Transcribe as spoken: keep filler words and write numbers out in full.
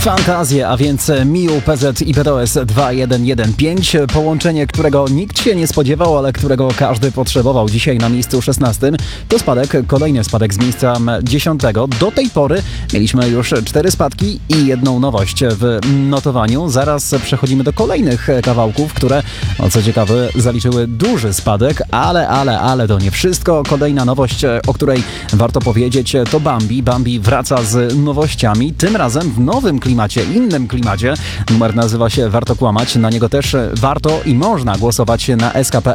Fantazje, a więc Miu, P Z i P D O S dwa jeden jeden pięć. Połączenie, którego nikt się nie spodziewał, ale którego każdy potrzebował. Dzisiaj na miejscu szesnastym to spadek, kolejny spadek z miejsca dziesiątego. Do tej pory mieliśmy już cztery spadki i jedną nowość w notowaniu. Zaraz przechodzimy do kolejnych kawałków, które, no co ciekawe, zaliczyły duży spadek, ale, ale, ale to nie wszystko. Kolejna nowość, o której warto powiedzieć, to Bambi. Bambi wraca z nowościami, tym razem w nowym klimacie, innym klimacie. Numer nazywa się Warto Kłamać. Na niego też warto i można głosować na S K P